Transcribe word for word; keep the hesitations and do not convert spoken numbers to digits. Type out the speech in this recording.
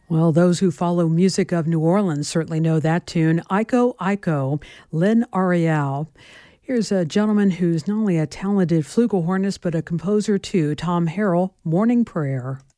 Well, those who follow music of New Orleans certainly know that tune, Iko Iko, Lynn Ariel. Here's a gentleman who's not only a talented flugelhornist, but a composer too, Tom Harrell, Morning Prayer.